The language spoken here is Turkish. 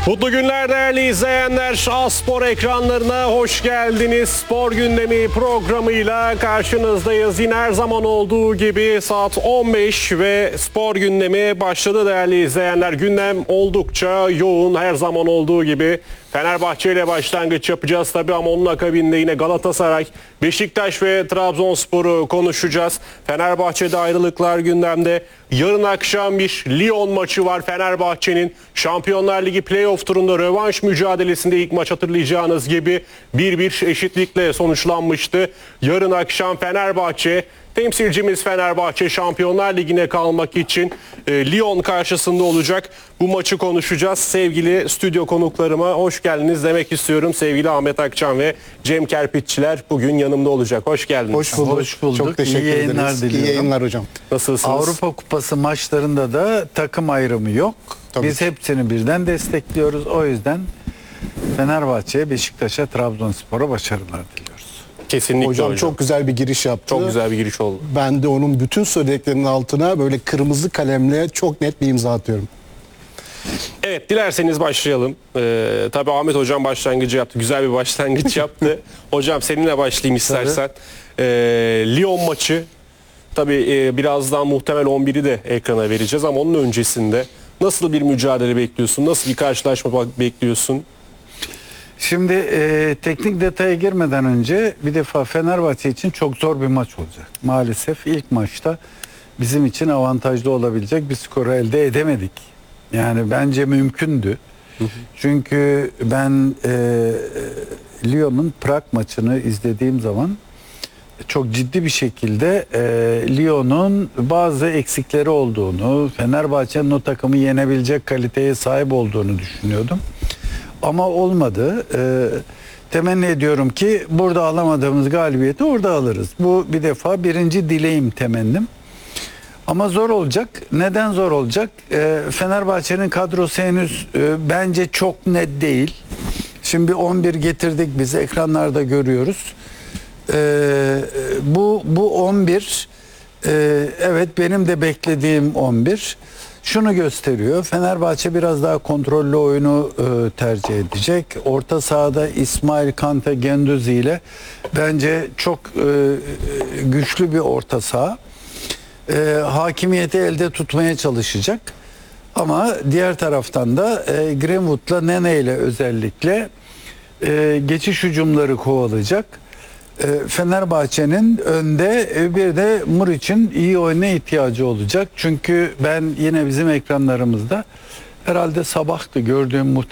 Mutlu günler değerli izleyenler. A-Spor ekranlarına hoş geldiniz. Spor gündemi programıyla karşınızdayız. Yine her zaman olduğu gibi saat 15 ve spor gündemi başladı değerli izleyenler. Gündem oldukça yoğun, her zaman olduğu gibi. Fenerbahçe ile başlangıç yapacağız tabii ama onun akabinde yine Galatasaray, Beşiktaş ve Trabzonspor'u konuşacağız. Fenerbahçe'de ayrılıklar gündemde. Yarın akşam bir Lyon maçı var Fenerbahçe'nin. Şampiyonlar Ligi playoff turunda rövanş mücadelesinde ilk maç hatırlayacağınız gibi 1-1 eşitlikle sonuçlanmıştı. Yarın akşam Fenerbahçe, temsilcimiz Fenerbahçe Şampiyonlar Ligi'ne kalmak için Lyon karşısında olacak. Bu maçı konuşacağız. Sevgili stüdyo konuklarıma hoş geldiniz demek istiyorum. Sevgili Ahmet Akçan ve Cem Kerpiççiler bugün yanımda olacak. Hoş geldiniz. Hoş bulduk. Hoş bulduk. Çok teşekkür İyi yayınlar ederiz. diliyorum. İyi yayınlar hocam. Nasılsınız? Avrupa Kupası maçlarında da takım ayrımı yok. Tabii Biz ki. hepsini birden destekliyoruz. O yüzden Fenerbahçe'ye, Beşiktaş'a, Trabzonspor'a başarılar diliyoruz. Kesinlikle Hocam çok güzel bir giriş yaptı. Çok güzel bir giriş oldu. Ben de onun bütün söylediklerinin altına böyle kırmızı kalemle çok net bir imza atıyorum. Evet, dilerseniz başlayalım. Tabii Ahmet Hocam başlangıcı yaptı. Güzel bir başlangıç yaptı. Hocam seninle başlayayım istersen. Lyon maçı. Tabii birazdan muhtemel 11'i de ekrana vereceğiz ama onun öncesinde nasıl bir mücadele bekliyorsun? Nasıl bir karşılaşma bekliyorsun? Şimdi teknik detaya girmeden önce bir defa Fenerbahçe için çok zor bir maç olacak. Maalesef ilk maçta bizim için avantajlı olabilecek bir skoru elde edemedik. Yani bence mümkündü. Çünkü ben Lyon'un Prag maçını izlediğim zaman çok ciddi bir şekilde Lyon'un bazı eksikleri olduğunu, Fenerbahçe'nin o takımı yenebilecek kaliteye sahip olduğunu düşünüyordum. Ama olmadı. Temenni ediyorum ki burada alamadığımız galibiyeti orada alırız. Bu bir defa birinci dileğim, temennim. Ama zor olacak. Neden zor olacak? Fenerbahçe'nin kadrosu henüz bence çok net değil. Şimdi 11 getirdik, biz ekranlarda görüyoruz. Bu 11 evet benim de beklediğim 11. Şunu gösteriyor. Fenerbahçe biraz daha kontrollü oyunu tercih edecek. Orta sahada İsmail Kante Genduzi ile bence çok güçlü bir orta saha. Hakimiyeti elde tutmaya çalışacak. Ama diğer taraftan da Greenwood'la Nene ile özellikle geçiş hücumları kovalayacak. Fenerbahçe'nin önde bir de Muriç'in iyi oyuna ihtiyacı olacak. Çünkü ben yine bizim ekranlarımızda herhalde sabahtı gördüğüm